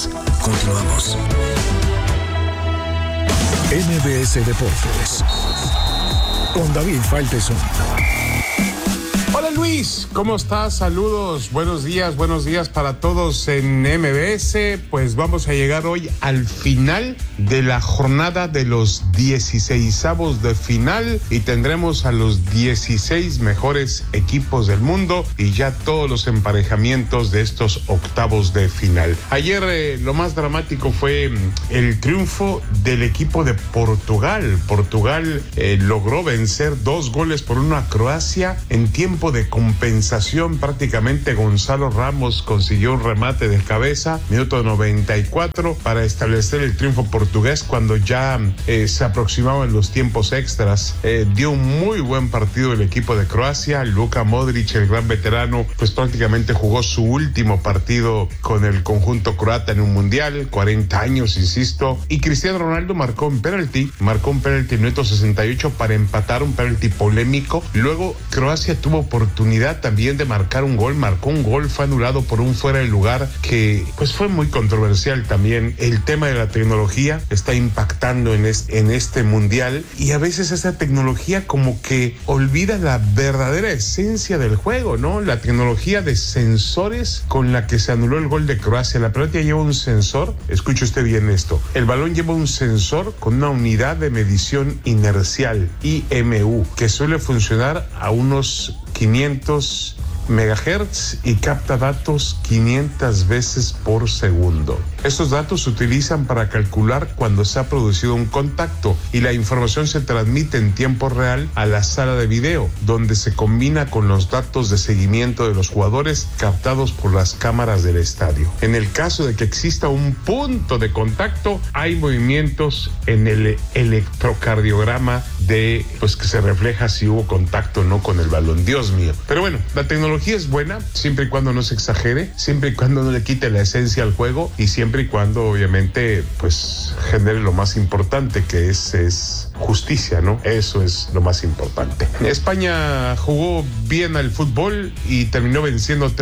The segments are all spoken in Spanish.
Continuamos. MBS Deportes con David Faitelson. Hola Luis, ¿cómo estás? Saludos, buenos días para todos en MBS. Pues vamos a llegar hoy al final de la jornada de los 16avos de final y tendremos a los 16 mejores equipos del mundo y ya todos los emparejamientos de estos octavos de final. Ayer lo más dramático fue el triunfo del equipo de Portugal. Portugal logró vencer 2-1 a Croacia en tiempo de compensación. Prácticamente Gonzalo Ramos consiguió un remate de cabeza, minuto 94, para establecer el triunfo portugués cuando ya se aproximaban los tiempos extras. Dio un muy buen partido el equipo de Croacia. Luka Modric, el gran veterano, pues prácticamente jugó su último partido con el conjunto croata en un mundial, 40 años, insisto, y Cristiano Ronaldo marcó un penalti en minuto 68 para empatar, un penalti polémico. Luego Croacia tuvo oportunidad también de marcar un gol, marcó un gol, fue anulado por un fuera de lugar que pues fue muy controversial también. El tema de la tecnología está impactando en este mundial y a veces esa tecnología como que olvida la verdadera esencia del juego, ¿no? La tecnología de sensores con la que se anuló el gol de Croacia. La pelota lleva un sensor, escuche usted bien esto, el balón lleva un sensor con una unidad de medición inercial, IMU, que suele funcionar a unos 500 megahertz y capta datos 500 veces por segundo. Estos datos se utilizan para calcular cuando se ha producido un contacto y la información se transmite en tiempo real a la sala de video, donde se combina con los datos de seguimiento de los jugadores captados por las cámaras del estadio. En el caso de que exista un punto de contacto, hay movimientos en el electrocardiograma de, pues, que se refleja si hubo contacto o no con el balón. Dios mío. Pero bueno, la tecnología es buena siempre y cuando no se exagere, siempre y cuando no le quite la esencia al juego y siempre y cuando obviamente pues genere lo más importante, que es justicia, ¿no? Eso es lo más importante. España jugó bien al fútbol y terminó venciendo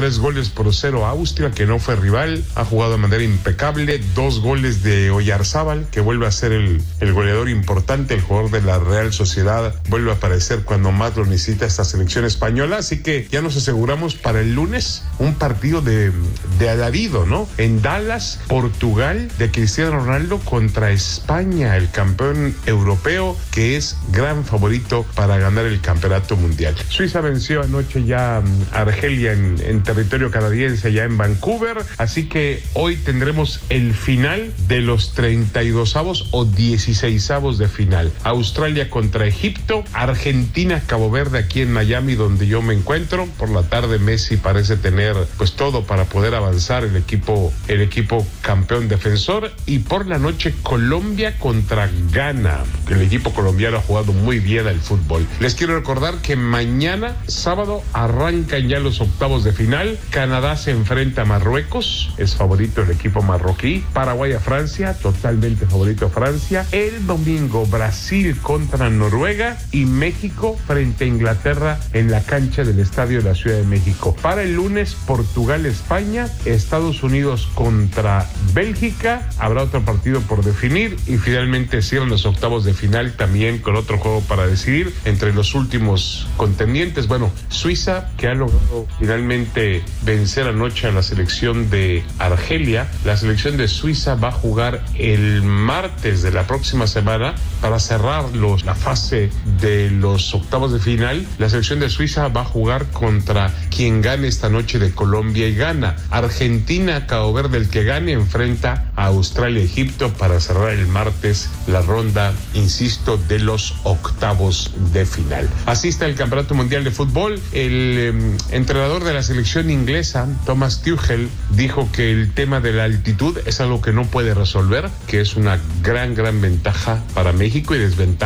3-0 a Austria, que no fue rival. Ha jugado de manera impecable. 2 goles de Oyarzábal, que vuelve a ser el goleador importante, el jugador de la Real Sociedad. Vuelve a aparecer cuando más lo necesita esta selección española. Así que ya nos aseguramos para el lunes un partido de alarido, ¿no? En Dallas, Portugal, de Cristiano Ronaldo contra España, el campeón europeo, que es gran favorito para ganar el campeonato mundial. Suiza venció anoche ya a Argelia en territorio canadiense, ya en Vancouver, así que hoy tendremos el final de los 32avos o 16avos de final. Australia contra Egipto, Argentina, Cabo Verde, aquí en Miami, donde yo me encuentro. Por la tarde Messi parece tener pues todo para poder avanzar, el equipo campeón defensor, y por la noche Colombia contra Ghana. El equipo colombiano ha jugado muy bien al fútbol. Les quiero recordar que mañana, sábado, arrancan ya los octavos de final. Canadá se enfrenta a Marruecos, es favorito el equipo marroquí. Paraguay a Francia, totalmente favorito Francia. El domingo, Brasil contra Noruega y México frente a Inglaterra en la cancha del Estadio de la Ciudad de México. Para el lunes, Portugal, España, Estados Unidos contra Bélgica. Habrá otro partido por definir y finalmente cierran los octavos de final también con otro juego para decidir entre los últimos contendientes. Bueno, Suiza, que ha logrado finalmente vencer anoche a la selección de Argelia. La selección de Suiza va a jugar el martes de la próxima semana para cerrar la fase de los octavos de final. La selección de Suiza va a jugar contra quien gane esta noche de Colombia y Ghana. Argentina, Cabo Verde, el que gane, enfrenta a Australia, Egipto, para cerrar el martes la ronda, insisto, de los octavos de final. Así está el Campeonato Mundial de Fútbol. El entrenador de la selección inglesa, Thomas Tuchel, dijo que el tema de la altitud es algo que no puede resolver, que es una gran ventaja para México y desventaja para el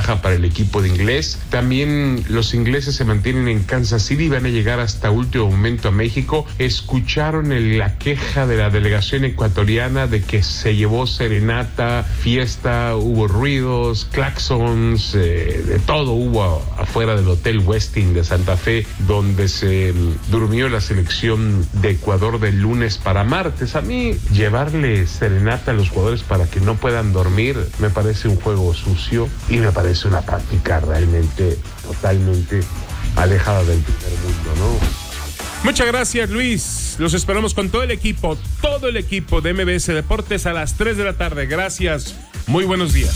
del equipo de inglés. También los ingleses se mantienen en Kansas City y van a llegar hasta último momento a México. Escucharon la queja de la delegación ecuatoriana de que se llevó serenata, fiesta, hubo ruidos, claxons, de todo hubo afuera del Hotel Westin de Santa Fe, donde se durmió la selección de Ecuador del lunes para martes. A mí llevarle serenata a los jugadores para que no puedan dormir me parece un juego sucio y me parece una práctica realmente totalmente alejada del primer mundo, ¿no? Muchas gracias, Luis. Los esperamos con todo el equipo de MBS Deportes a las 3 de la tarde. Gracias. Muy buenos días.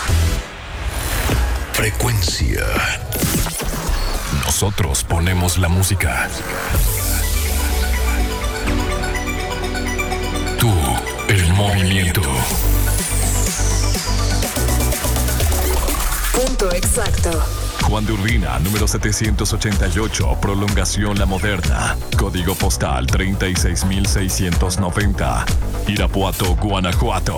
Frecuencia. Nosotros ponemos la música. Tú, el movimiento. Punto exacto. Juan de Urbina, número 788, Prolongación La Moderna. Código postal 36690. Irapuato, Guanajuato.